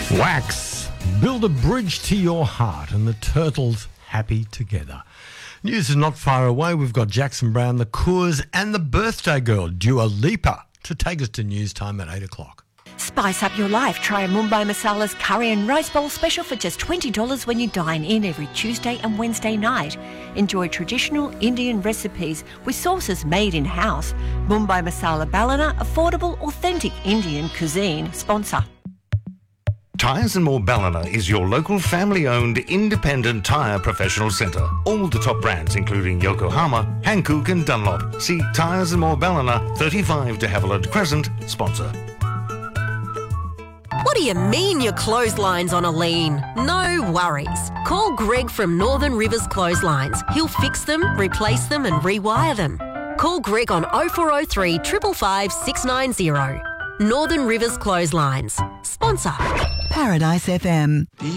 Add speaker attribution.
Speaker 1: Wax. Build a bridge to your heart and the Turtles happy together. News is not far away. We've got Jackson Brown, the Coors and the birthday girl, Dua Lipa, to take us to news time at 8 o'clock.
Speaker 2: Spice up your life. Try Mumbai Masala's curry and rice bowl special for just $20 when you dine in every Tuesday and Wednesday night. Enjoy traditional Indian recipes with sauces made in-house. Mumbai Masala Ballina, affordable, authentic Indian cuisine sponsor.
Speaker 3: Tyres and More Ballina is your local family-owned independent tyre professional centre. All the top brands including Yokohama, Hankook and Dunlop. See Tyres and More Ballina, 35 de Havilland Crescent, sponsor.
Speaker 4: What do you mean your clothesline's on a lean? No worries. Call Greg from Northern Rivers Clotheslines. He'll fix them, replace them and rewire them. Call Greg on 0403 555 690. Northern Rivers Clotheslines. Sponsor.
Speaker 5: Paradise FM.